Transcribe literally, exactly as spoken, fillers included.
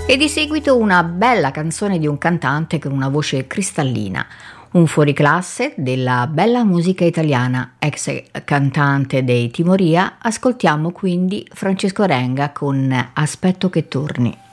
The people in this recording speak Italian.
E di seguito una bella canzone di un cantante con una voce cristallina, un fuoriclasse della bella musica italiana, ex cantante dei Timoria. Ascoltiamo quindi Francesco Renga con Aspetto che torni.